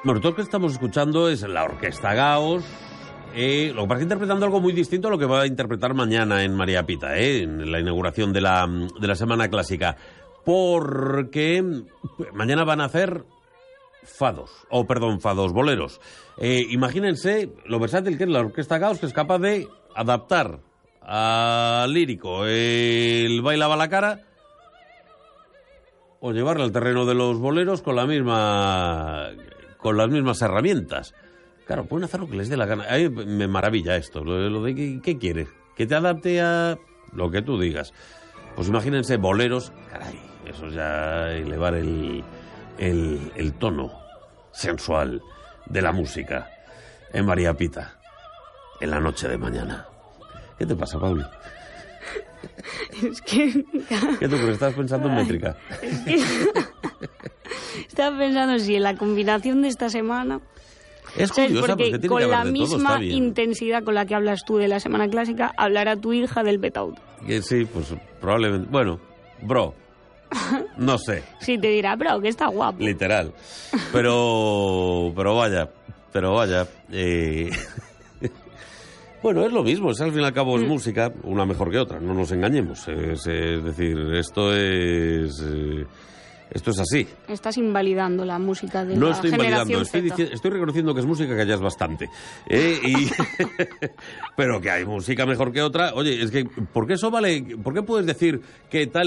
Bueno, todo lo que estamos escuchando es la Orquesta Gaos. Lo que pasa es que interpretando algo muy distinto a lo que va a interpretar mañana en María Pita, en la inauguración de la Semana Clásica. Porque mañana van a hacer fados, boleros. Imagínense lo versátil que es la Orquesta Gaos, que es capaz de adaptar al lírico el baila va la cara o llevarle al terreno de los boleros con las mismas herramientas. Claro, pueden hacer lo que les dé la gana. A mí me maravilla esto, lo de ¿qué quieres? Que te adapte a lo que tú digas. Pues imagínense boleros, caray, eso ya elevar el tono sensual de la música en María Pita, en la noche de mañana. ¿Qué te pasa, Pauli? Es que... ¿Qué tú crees? ¿Estás pensando en métrica? Es que... Estaba pensando si en la combinación de esta semana... Es curiosa porque tiene con que haber la de todo, misma está bien. intensidad con la que hablas tú de la Semana Clásica, hablará tu hija del Betauto. Sí, pues probablemente... Bueno, bro, no sé. Sí, te dirá, bro, que está guapo. Literal. Pero vaya. Bueno, es lo mismo, al fin y al cabo es música, una mejor que otra, no nos engañemos. Es decir, esto es así. Estás invalidando la música de No la estoy generación invalidando, Z. estoy reconociendo que es música que ya es bastante. Pero que hay música mejor que otra. Oye, es que, ¿por qué eso vale? ¿Por qué puedes decir que tal